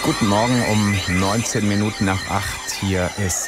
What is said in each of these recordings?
Guten Morgen um 19 Minuten nach 8. Hier ist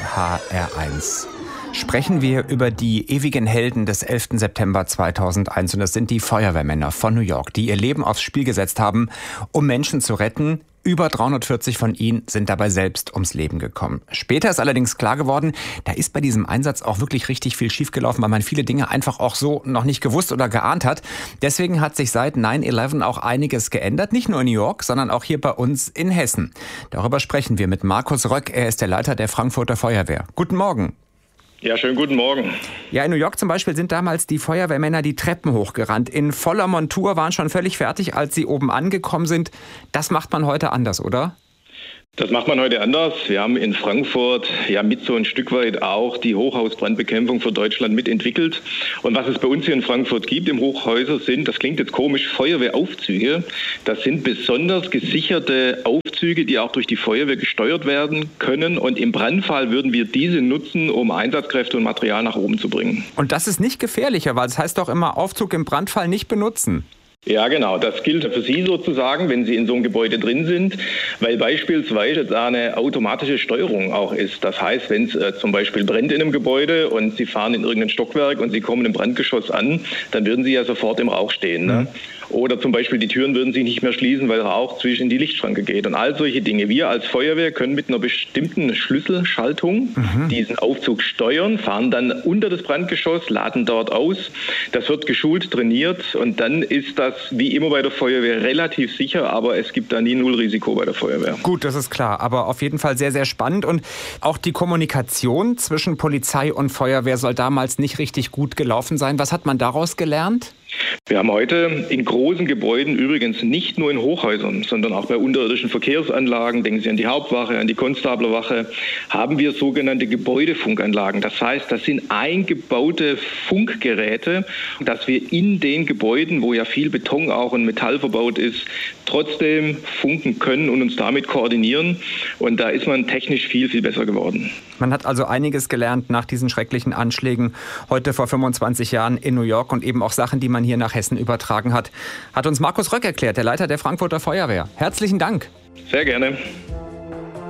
HR1. Sprechen wir über die ewigen Helden des 11. September 2001. Und das sind die Feuerwehrmänner von New York, die ihr Leben aufs Spiel gesetzt haben, um Menschen zu retten. Über 340 von ihnen sind dabei selbst ums Leben gekommen. Später ist allerdings klar geworden, da ist bei diesem Einsatz auch wirklich richtig viel schiefgelaufen, weil man viele Dinge einfach auch so noch nicht gewusst oder geahnt hat. Deswegen hat sich seit 9/11 auch einiges geändert, nicht nur in New York, sondern auch hier bei uns in Hessen. Darüber sprechen wir mit Markus Röck, er ist der Leiter der Frankfurter Feuerwehr. Guten Morgen. Ja, schönen guten Morgen. Ja, in New York zum Beispiel sind damals die Feuerwehrmänner die Treppen hochgerannt. In voller Montur, waren schon völlig fertig, als sie oben angekommen sind. Das macht man heute anders, oder? Das macht man heute anders. Wir haben in Frankfurt ja mit so ein Stück weit auch die Hochhausbrandbekämpfung für Deutschland mitentwickelt. Und was es bei uns hier in Frankfurt gibt im Hochhäuser sind, das klingt jetzt komisch, Feuerwehraufzüge. Das sind besonders gesicherte Aufzüge, die auch durch die Feuerwehr gesteuert werden können. Und im Brandfall würden wir diese nutzen, um Einsatzkräfte und Material nach oben zu bringen. Und das ist nicht gefährlicher, weil es heißt doch immer, Aufzug im Brandfall nicht benutzen. Ja, genau. Das gilt für Sie sozusagen, wenn Sie in so einem Gebäude drin sind, weil beispielsweise da eine automatische Steuerung auch ist. Das heißt, wenn es zum Beispiel brennt in einem Gebäude und Sie fahren in irgendein Stockwerk und Sie kommen im Brandgeschoss an, dann würden Sie ja sofort im Rauch stehen. Ne? Oder zum Beispiel die Türen würden sich nicht mehr schließen, weil Rauch zwischen die Lichtschranke geht. Und all solche Dinge. Wir als Feuerwehr können mit einer bestimmten Schlüsselschaltung diesen Aufzug steuern, fahren dann unter das Brandgeschoss, laden dort aus. Das wird geschult, trainiert und dann ist das wie immer bei der Feuerwehr relativ sicher, aber es gibt da nie Nullrisiko bei der Feuerwehr. Gut, das ist klar, aber auf jeden Fall sehr, sehr spannend. Und auch die Kommunikation zwischen Polizei und Feuerwehr soll damals nicht richtig gut gelaufen sein. Was hat man daraus gelernt? Wir haben heute in großen Gebäuden, übrigens nicht nur in Hochhäusern, sondern auch bei unterirdischen Verkehrsanlagen, denken Sie an die Hauptwache, an die Konstablerwache, haben wir sogenannte Gebäudefunkanlagen. Das heißt, das sind eingebaute Funkgeräte, dass wir in den Gebäuden, wo ja viel Beton auch und Metall verbaut ist, trotzdem funken können und uns damit koordinieren. Und da ist man technisch viel, viel besser geworden. Man hat also einiges gelernt nach diesen schrecklichen Anschlägen heute vor 25 Jahren in New York und eben auch Sachen, die man hier nach Hessen übertragen hat. Hat uns Markus Röck erklärt, der Leiter der Frankfurter Feuerwehr. Herzlichen Dank. Sehr gerne.